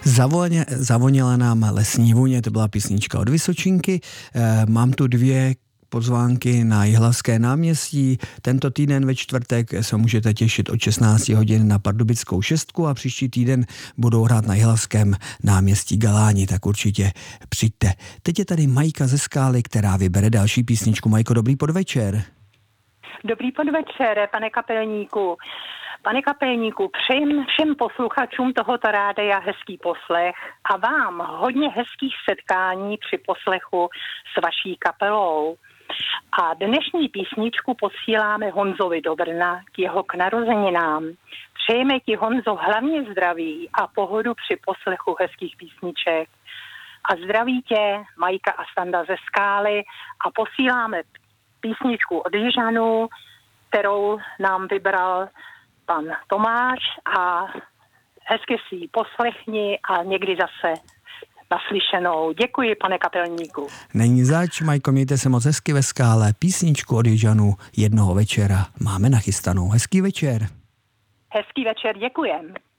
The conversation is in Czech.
Zavoněla nám lesní vůně, to byla písnička od Vysočinky. Mám tu dvě pozvánky na Jihlavské náměstí. Tento týden ve čtvrtek se můžete těšit od 16 hodin na Pardubickou šestku a příští týden budou hrát na Jihlavském náměstí Galáni, tak určitě přijďte. Teď je tady Majka ze Skály, která vybere další písničku. Majko, dobrý podvečer. Dobrý podvečer, pane Kapelníku. Pane Kapelníku, přeji všem posluchačům tohoto rádia hezký poslech a vám hodně hezkých setkání při poslechu s vaší kapelou. A dnešní písničku posíláme Honzovi do Brna k jeho narozeninám. Přejeme ti, Honzo, hlavně zdraví a pohodu při poslechu hezkých písniček. A zdraví tě Majka a Standa ze Skály a posíláme písničku od Jižanů, kterou nám vybral pan Tomáš a hezky si ji poslechni a někdy zase naslyšenou. Děkuji, pane Kapelníku. Není zač, Majko, mějte se moc hezky ve Skále. Písničku od Jižanů jednoho večera máme nachystanou. Hezký večer. Hezký večer, děkujem.